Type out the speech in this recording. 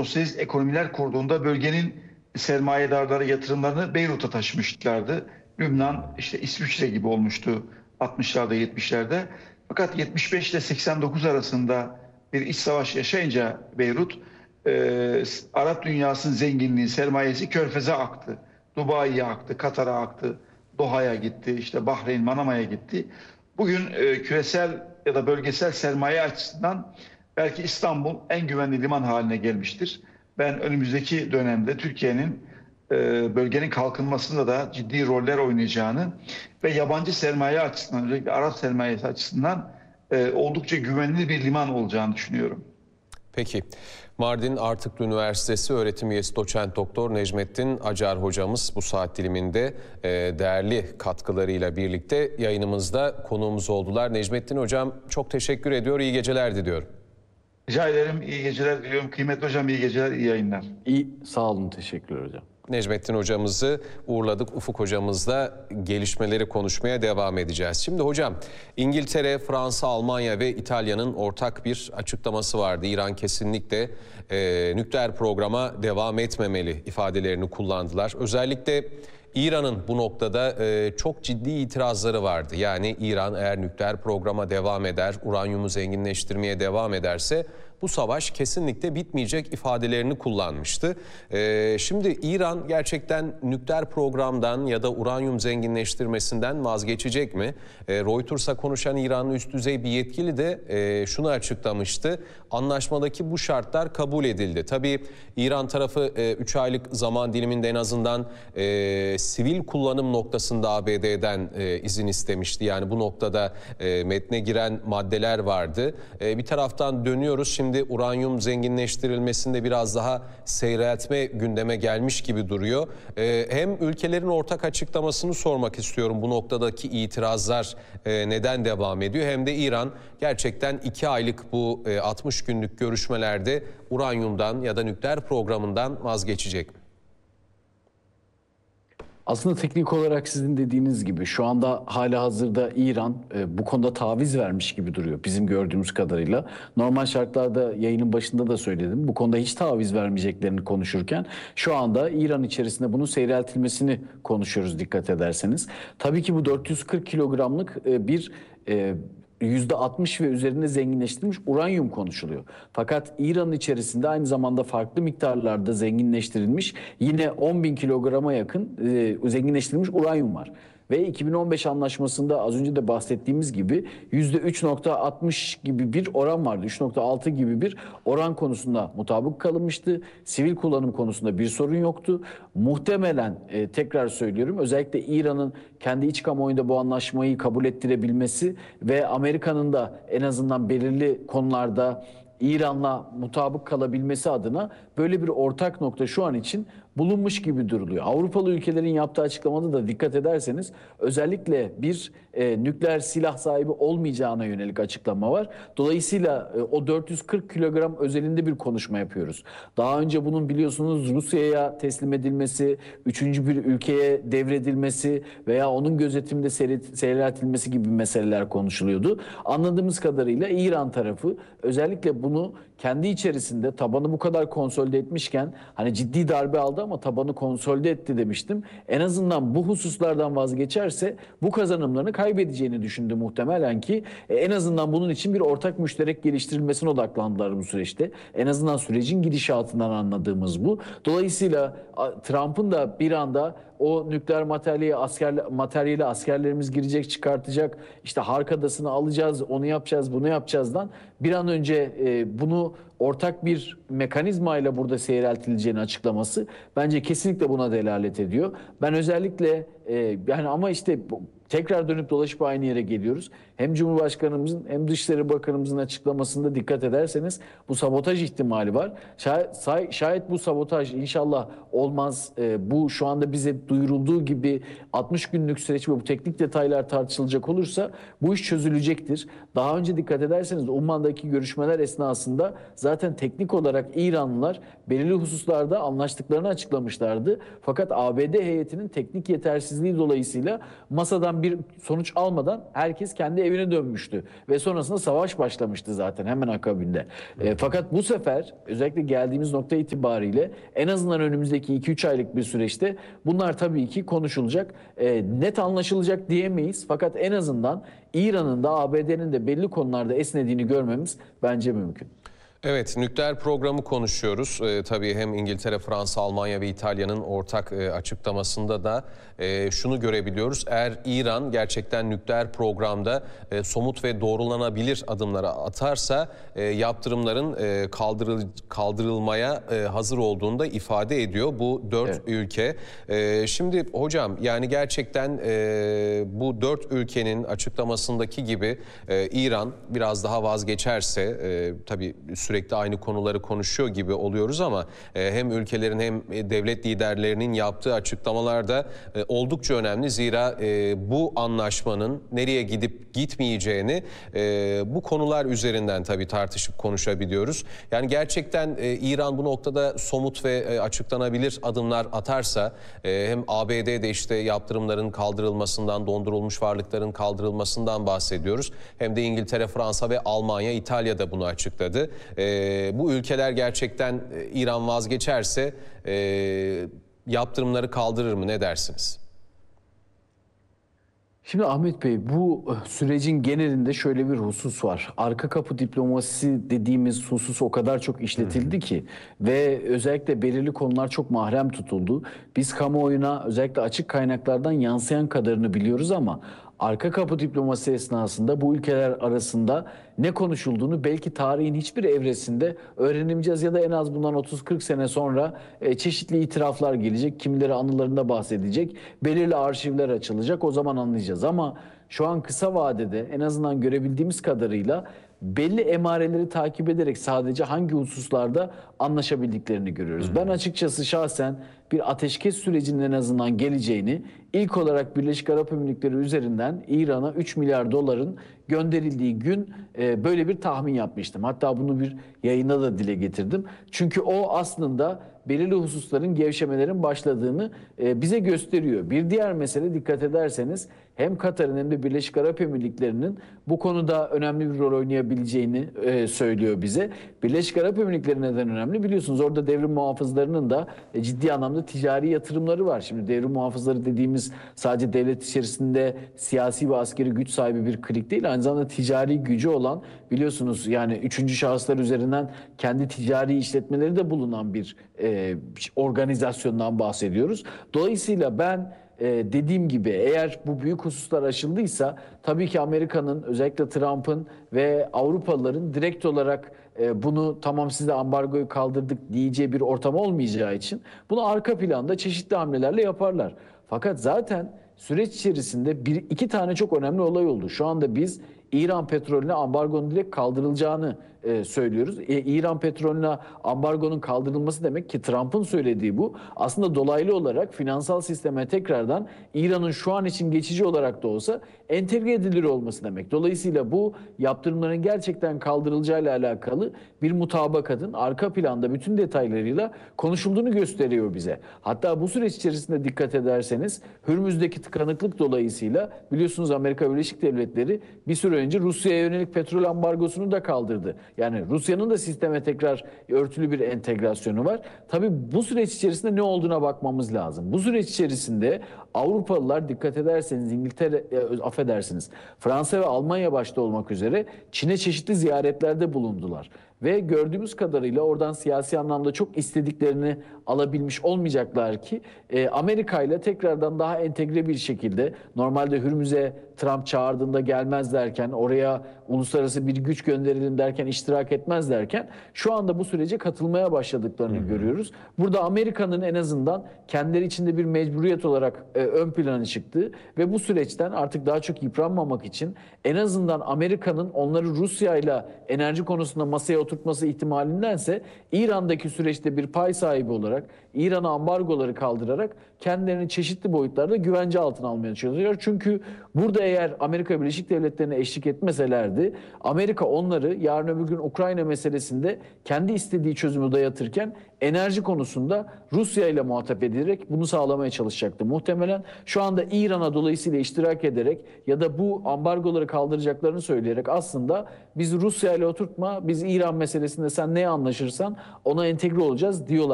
sosyalist ekonomiler kurduğunda bölgenin sermayedarları yatırımlarını Beyrut'a taşımışlardı. Lübnan, işte İsviçre gibi olmuştu 60'larda 70'lerde. Fakat 75 ile 89 arasında bir iç savaş yaşayınca Beyrut, Arap dünyasının zenginliği, sermayesi Körfez'e aktı. Dubai'ye aktı, Katar'a aktı, Doha'ya gitti, işte Bahreyn, Manama'ya gitti. Bugün küresel ya da bölgesel sermaye açısından belki İstanbul en güvenli liman haline gelmiştir. Ben önümüzdeki dönemde Türkiye'nin bölgenin kalkınmasında da ciddi roller oynayacağını ve yabancı sermaye açısından, özellikle Arap sermayesi açısından oldukça güvenli bir liman olacağını düşünüyorum. Peki. Mardin Artuklu Üniversitesi öğretim üyesi doçent doktor Necmettin Acar hocamız bu saat diliminde değerli katkılarıyla birlikte yayınımızda konuğumuz oldular. Necmettin hocam çok teşekkür ediyor, iyi geceler diliyorum. Rica ederim, iyi geceler diliyorum. Kıymetli hocam, iyi geceler, iyi yayınlar. İyi, sağ olun, teşekkürler hocam. Necmettin hocamızı uğurladık. Ufuk hocamızla gelişmeleri konuşmaya devam edeceğiz. Şimdi hocam, İngiltere, Fransa, Almanya ve İtalya'nın ortak bir açıklaması vardı. İran kesinlikle nükleer programa devam etmemeli ifadelerini kullandılar. Özellikle İran'ın bu noktada çok ciddi itirazları vardı. Yani İran eğer nükleer programa devam eder, uranyumu zenginleştirmeye devam ederse bu savaş kesinlikle bitmeyecek ifadelerini kullanmıştı. Şimdi İran gerçekten nükleer programdan ya da uranyum zenginleştirmesinden vazgeçecek mi? Reuters'a konuşan İran'ın üst düzey bir yetkili de şunu açıklamıştı. Anlaşmadaki bu şartlar kabul edildi. Tabii İran tarafı 3 aylık zaman diliminde en azından sivil kullanım noktasında ABD'den izin istemişti. Yani bu noktada metne giren maddeler vardı. Bir taraftan dönüyoruz. Şimdi uranyum zenginleştirilmesinde biraz daha seyreltme gündeme gelmiş gibi duruyor. Hem ülkelerin ortak açıklamasını sormak istiyorum. Bu noktadaki itirazlar neden devam ediyor? Hem de İran gerçekten 2 aylık bu 60 günlük görüşmelerde uranyumdan ya da nükleer programından vazgeçecek mi? Aslında teknik olarak sizin dediğiniz gibi şu anda halihazırda İran bu konuda taviz vermiş gibi duruyor bizim gördüğümüz kadarıyla. Normal şartlarda yayının başında da söyledim. Bu konuda hiç taviz vermeyeceklerini konuşurken şu anda İran içerisinde bunun seyreltilmesini konuşuyoruz dikkat ederseniz. Tabii ki bu 440 kilogramlık bir %60 ve üzerinde zenginleştirilmiş uranyum konuşuluyor. Fakat İran'ın içerisinde aynı zamanda farklı miktarlarda zenginleştirilmiş yine 10.000 kilograma yakın zenginleştirilmiş uranyum var. Ve 2015 anlaşmasında az önce de bahsettiğimiz gibi %3.60 gibi bir oran vardı. 3.6 gibi bir oran konusunda mutabık kalınmıştı. Sivil kullanım konusunda bir sorun yoktu. Muhtemelen tekrar söylüyorum özellikle İran'ın kendi iç kamuoyunda bu anlaşmayı kabul ettirebilmesi ve Amerika'nın da en azından belirli konularda İran'la mutabık kalabilmesi adına böyle bir ortak nokta şu an için bulunmuş gibi duruluyor. Avrupalı ülkelerin yaptığı açıklamada da dikkat ederseniz özellikle bir nükleer silah sahibi olmayacağına yönelik açıklama var. Dolayısıyla o 440 kilogram özelinde bir konuşma yapıyoruz. Daha önce bunun biliyorsunuz Rusya'ya teslim edilmesi, üçüncü bir ülkeye devredilmesi veya onun gözetiminde seyreltilmesi gibi meseleler konuşuluyordu. Anladığımız kadarıyla İran tarafı özellikle bunu kendi içerisinde tabanı bu kadar konsolide etmişken hani ciddi darbe aldı ama tabanı konsolide etti demiştim. En azından bu hususlardan vazgeçerse bu kazanımlarını kaybedeceğini düşündü muhtemelen ki en azından bunun için bir ortak müşterek geliştirilmesine odaklandılar bu süreçte. En azından sürecin gidişatından anladığımız bu. Dolayısıyla Trump'ın da bir anda o nükleer materyali askerlerimiz girecek, çıkartacak, işte Harkadası'nı alacağız, onu yapacağız, bunu yapacağızdan bir an önce bunu ortak bir mekanizmayla burada seyreltileceğini açıklaması bence kesinlikle buna delalet ediyor. Ben özellikle yani ama işte tekrar dönüp dolaşıp aynı yere geliyoruz. Hem Cumhurbaşkanımızın hem Dışişleri Bakanımızın açıklamasında dikkat ederseniz bu sabotaj ihtimali var. Şayet bu sabotaj inşallah olmaz. Bu şu anda bize duyurulduğu gibi 60 günlük süreç ve bu teknik detaylar tartışılacak olursa bu iş çözülecektir. Daha önce dikkat ederseniz Umman'daki görüşmeler esnasında zaten teknik olarak İranlılar belirli hususlarda anlaştıklarını açıklamışlardı. Fakat ABD heyetinin teknik yetersizliği dolayısıyla masadan oradan bir sonuç almadan herkes kendi evine dönmüştü. Ve sonrasında savaş başlamıştı zaten hemen akabinde. Fakat bu sefer özellikle geldiğimiz nokta itibariyle en azından önümüzdeki 2-3 aylık bir süreçte bunlar tabii ki konuşulacak. Net anlaşılacak diyemeyiz. Fakat en azından İran'ın da ABD'nin de belli konularda esnediğini görmemiz bence mümkün. Evet, nükleer programı konuşuyoruz. Tabii hem İngiltere, Fransa, Almanya ve İtalya'nın ortak açıklamasında da şunu görebiliyoruz. Eğer İran gerçekten nükleer programda somut ve doğrulanabilir adımlara atarsa yaptırımların kaldırılmaya hazır olduğunu da ifade ediyor bu 4 ülke. Şimdi hocam, yani gerçekten bu 4 ülkenin açıklamasındaki gibi İran biraz daha vazgeçerse, tabii sürekli aynı konuları konuşuyor gibi oluyoruz ama hem ülkelerin hem devlet liderlerinin yaptığı açıklamalar da oldukça önemli. Zira bu anlaşmanın nereye gidip gitmeyeceğini bu konular üzerinden tabii tartışıp konuşabiliyoruz. Yani gerçekten İran bu noktada somut ve açıklanabilir adımlar atarsa hem ABD'de işte yaptırımların kaldırılmasından, dondurulmuş varlıkların kaldırılmasından bahsediyoruz. Hem de İngiltere, Fransa ve Almanya, İtalya da bunu açıkladı. Bu ülkeler gerçekten İran vazgeçerse yaptırımları kaldırır mı? Ne dersiniz? Şimdi Ahmet Bey, bu sürecin genelinde şöyle bir husus var. Arka kapı diplomasisi dediğimiz husus o kadar çok işletildi ki ve özellikle belirli konular çok mahrem tutuldu. Biz kamuoyuna özellikle açık kaynaklardan yansıyan kadarını biliyoruz ama arka kapı diplomasi esnasında bu ülkeler arasında ne konuşulduğunu belki tarihin hiçbir evresinde öğrenemeyeceğiz ya da en az bundan 30-40 sene sonra çeşitli itiraflar gelecek, kimileri anılarında bahsedecek, belirli arşivler açılacak, o zaman anlayacağız. Ama şu an kısa vadede en azından görebildiğimiz kadarıyla belli emareleri takip ederek sadece hangi hususlarda anlaşabildiklerini görüyoruz. Ben açıkçası şahsen bir ateşkes sürecinin en azından geleceğini, ilk olarak Birleşik Arap Emirlikleri üzerinden İran'a 3 milyar doların gönderildiği gün böyle bir tahmin yapmıştım. Hatta bunu bir yayında da dile getirdim. Çünkü o aslında belirli hususların, gevşemelerin başladığını bize gösteriyor. Bir diğer mesele, dikkat ederseniz hem Katar'ın hem de Birleşik Arap Emirlikleri'nin bu konuda önemli bir rol oynayabileceğini söylüyor bize. Birleşik Arap Emirlikleri neden önemli? Biliyorsunuz orada devrim muhafızlarının da ciddi anlamda ticari yatırımları var. Şimdi devrim muhafızları dediğimiz sadece devlet içerisinde siyasi ve askeri güç sahibi bir klik değil, aynı zamanda ticari gücü olan, biliyorsunuz yani üçüncü şahıslar üzerinden kendi ticari işletmeleri de bulunan bir organizasyondan bahsediyoruz. Dolayısıyla ben dediğim gibi eğer bu büyük hususlar aşıldıysa tabii ki Amerika'nın, özellikle Trump'ın ve Avrupalıların direkt olarak bunu tamam siz de ambargoyu kaldırdık diyeceği bir ortam olmayacağı için bunu arka planda çeşitli hamlelerle yaparlar. Fakat zaten süreç içerisinde iki tane çok önemli olay oldu. Şu anda biz İran petrolüne ambargonun direkt kaldırılacağını söylüyoruz. İran petrolüne ambargonun kaldırılması demek ki Trump'ın söylediği bu. Aslında dolaylı olarak finansal sisteme tekrardan İran'ın şu an için geçici olarak da olsa entegre edilir olması demek. Dolayısıyla bu yaptırımların gerçekten kaldırılacağıyla alakalı bir mutabakatın arka planda bütün detaylarıyla konuşulduğunu gösteriyor bize. Hatta bu süreç içerisinde dikkat ederseniz Hürmüz'deki tıkanıklık dolayısıyla biliyorsunuz Amerika Birleşik Devletleri bir süre önce Rusya'ya yönelik petrol ambargosunu da kaldırdı. Yani Rusya'nın da sisteme tekrar örtülü bir entegrasyonu var. Tabii bu süreç içerisinde ne olduğuna bakmamız lazım. Bu süreç içerisinde Avrupalılar, dikkat ederseniz İngiltere, affedersiniz, Fransa ve Almanya başta olmak üzere Çin'e çeşitli ziyaretlerde bulundular. Ve gördüğümüz kadarıyla oradan siyasi anlamda çok istediklerini alabilmiş olmayacaklar ki Amerika ile tekrardan daha entegre bir şekilde, normalde Hürmüz'e Trump çağırdığında gelmez derken, oraya uluslararası bir güç gönderelim derken iştirak etmez derken şu anda bu sürece katılmaya başladıklarını görüyoruz. Burada Amerika'nın en azından kendileri içinde bir mecburiyet olarak ön plana çıktığı ve bu süreçten artık daha çok yıpranmamak için en azından Amerika'nın onları Rusya ile enerji konusunda masaya oturtması ihtimalindense İran'daki süreçte bir pay sahibi olarak İran'a ambargoları kaldırarak kendilerini çeşitli boyutlarda güvence altına almaya çalışıyor. Çünkü Burada eğer Amerika Birleşik Devletleri'ne eşlik etmeselerdi, Amerika onları yarın öbür gün Ukrayna meselesinde kendi istediği çözümü dayatırken enerji konusunda Rusya ile muhatap edilerek bunu sağlamaya çalışacaktı. Muhtemelen şu anda İran'a dolayısıyla iştirak ederek ya da bu ambargoları kaldıracaklarını söyleyerek aslında biz Rusya ile oturtma, biz İran meselesinde sen neye anlaşırsan ona entegre olacağız diyorlar.